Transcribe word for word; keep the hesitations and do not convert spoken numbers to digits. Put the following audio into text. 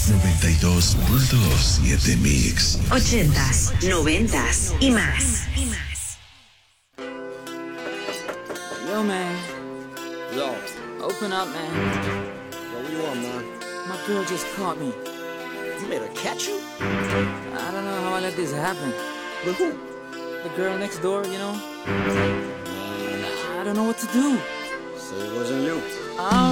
noventa y dos punto siete Mix. Ochentas, noventas y más. Yo, man. Yo. Open up, man. Yo, what you want, man? My girl just caught me. You made her catch you? I don't know how I let this happen. With who? The girl next door, you know? I don't know what to do. So it wasn't you. I